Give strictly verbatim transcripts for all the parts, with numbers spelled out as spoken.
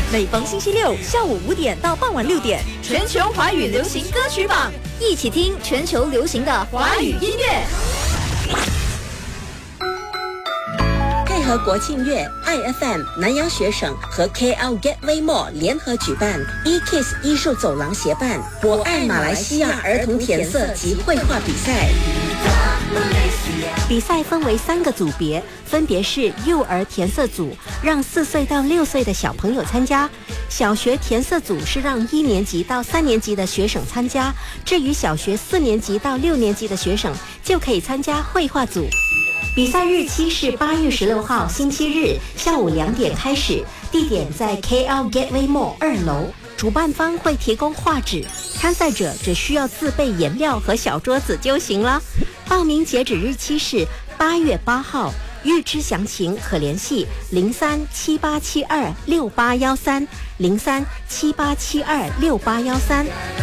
每逢星期六下午五点到傍晚六点，全球华语流行歌曲榜，一起听全球流行的华语音乐。 配合国庆月 ，I F M 南洋学省和 K L Gateway Mall 联合举办 E-Kids 艺术走廊协办“我爱马来西亚”儿童填色及绘画比赛。比赛分为三个组别，分别是幼儿填色组，让四岁到六岁的小朋友参加；小学填色组是让一年级到三年级的学生参加；至于小学四年级到六年级的学生，就可以参加绘画组。比赛日期是八月十六号星期日下午两点开始，地点在 K L Gateway Mall 二楼。主办方会提供画纸，参赛者只需要自备颜料和小桌子就行了。报名截止日期是八月八号，预知详情可联系零三七八七二六八幺三零三七八七二六八幺三。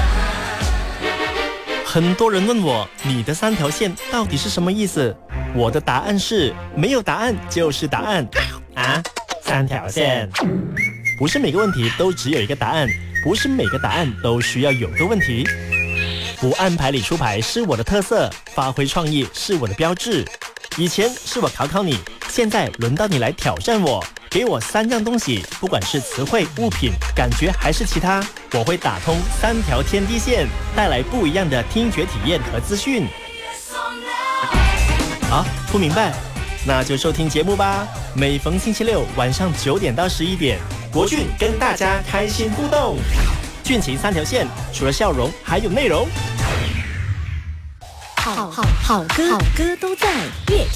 很多人问我，你的三条线到底是什么意思？我的答案是，没有答案就是答案啊！三条线，不是每个问题都只有一个答案，不是每个答案都需要有个问题。不按牌理出牌是我的特色，发挥创意是我的标志。以前是我考考你，现在轮到你来挑战我。给我三样东西，不管是词汇、物品、感觉还是其他，我会打通三条天地线，带来不一样的听觉体验和资讯。啊，不明白？那就收听节目吧。每逢星期六晚上九点到十一点，国俊跟大家开心互动。俊情三条线，除了笑容，还有内容。 好好好歌，好歌都在乐